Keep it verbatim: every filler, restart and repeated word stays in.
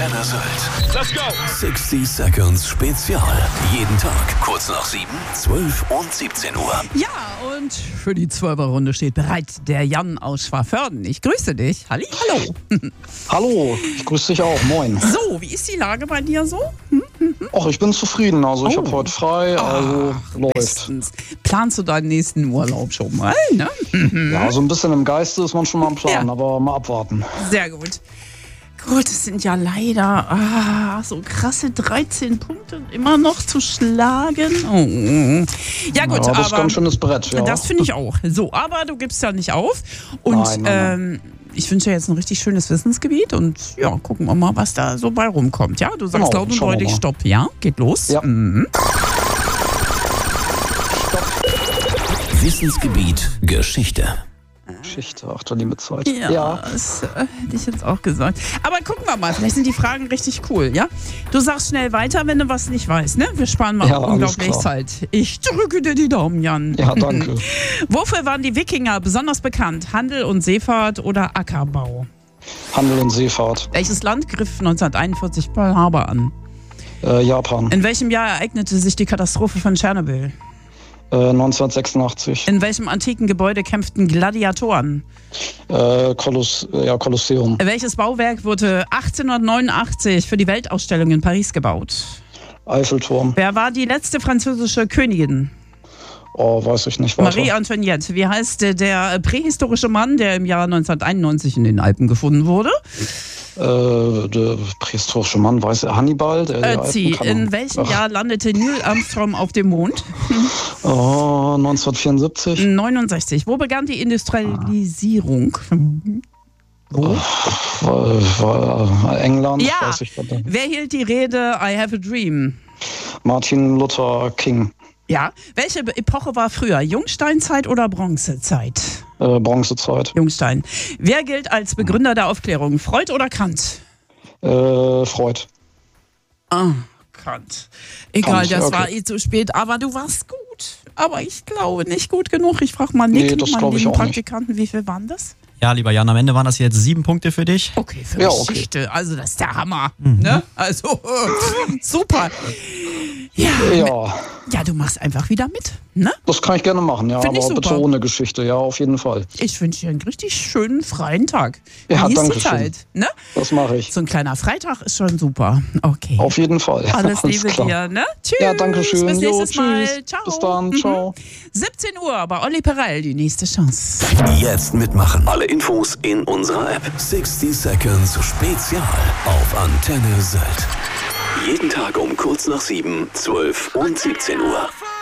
Antenne Sylt. Let's go! sixty Seconds Spezial. Jeden Tag kurz nach sieben, zwölf und siebzehn Uhr. Ja, und für die Zwölfer-Runde steht bereit der Jan aus Schwaförden. Ich grüße dich. Halli, hallo. Hallo, ich grüße dich auch. Moin. So, wie ist die Lage bei dir so? Hm? Ach, ich bin zufrieden. Also ich Oh. habe heute frei, also Ach, läuft. bestens. Planst du deinen nächsten Urlaub schon mal, ne? Ja, so ein bisschen im Geiste ist man schon mal am Plan, Ja. aber mal abwarten. Sehr gut. Gut, es sind ja leider ah, so krasse dreizehn Punkte immer noch zu schlagen. Oh. Ja gut, Ja, das ist aber ganz schönes Brett, ja. das finde ich auch. So, aber du gibst ja nicht auf. Und Nein, nein, ähm, ich wünsche dir jetzt ein richtig schönes Wissensgebiet und ja, gucken wir mal, was da so bei rumkommt. Ja, du sagst Genau, laut und schauen wir deutlich mal. Stopp. Ja, geht los. Ja. Mhm. Wissensgebiet Geschichte. Geschichte, ach du liebe Zeit. Ja, Ja. das äh, hätte ich jetzt auch gesagt. Aber gucken wir mal, vielleicht sind die Fragen richtig cool, ja? Du sagst schnell weiter, wenn du was nicht weißt, ne? Wir sparen mal Ja, alles unglaublich klar. Zeit. Ich drücke dir die Daumen, Jan. Ja, danke. Wofür waren die Wikinger besonders bekannt? Handel und Seefahrt oder Ackerbau? Handel und Seefahrt. Welches Land griff neunzehnhunderteinundvierzig Pearl Harbor an? Äh, Japan. In welchem Jahr ereignete sich die Katastrophe von Tschernobyl? Äh, neunzehnhundertsechsundachtzig. In welchem antiken Gebäude kämpften Gladiatoren? Äh, Koloss ja, Kolosseum. Welches Bauwerk wurde achtzehnhundertneunundachtzig für die Weltausstellung in Paris gebaut? Eiffelturm. Wer war die letzte französische Königin? Oh, weiß ich nicht weiter. Marie Antoinette. Wie heißt äh, der prähistorische Mann, der im Jahr neunzehnhunderteinundneunzig in den Alpen gefunden wurde? Äh, der prähistorische Mann, weiß er, Hannibal? Der, der Ötzi. Alpenkanner. In welchem Ach, Jahr landete Neil Armstrong auf dem Mond? Oh, neunzehnhundertvierundsiebzig. neunundsechzig. Wo begann die Industrialisierung? Wo? War, war England? Ja. Weiß ich gerade. Wer hielt die Rede I Have a Dream? Martin Luther King. Ja. Welche Epoche war früher? Jungsteinzeit oder Bronzezeit? Äh, Bronzezeit. Jungstein. Wer gilt als Begründer der Aufklärung? Freud oder Kant? Äh, Freud. Ah, Kant. Egal, Kant, das okay. war eh zu spät, aber du warst gut. Aber ich glaube nicht gut genug. Ich frage mal Nick, Nee, das meinen glaube ich lieben auch nicht. Praktikanten, wie viel waren das? Ja, lieber Jan, am Ende waren das jetzt sieben Punkte für dich. Okay, für Ja, okay. Geschichte. Also das ist der Hammer. Ne? Also super. Ja, Ja, ja, du machst einfach wieder mit. Ne? das kann ich gerne machen, ja, Find ich aber super. bitte ohne Geschichte, ja, auf jeden Fall. Ich wünsche dir einen richtig schönen freien Tag. Ja, Genieß danke die schön. Zeit. Ne? Das mache ich. So ein kleiner Freitag ist schon super. Okay. Auf jeden Fall. Alles Liebe klar. dir, ne? Tschüss. Ja, danke schön. Bis Jo, nächstes Mal. tschüss. Ciao. Bis dann. Mhm. Ciao. siebzehn Uhr bei Olli Perell, die nächste Chance. Jetzt mitmachen. Alle Infos in unserer App. sixty Seconds Spezial auf Antenne Sylt. Jeden Tag um kurz nach sieben, zwölf und siebzehn Uhr.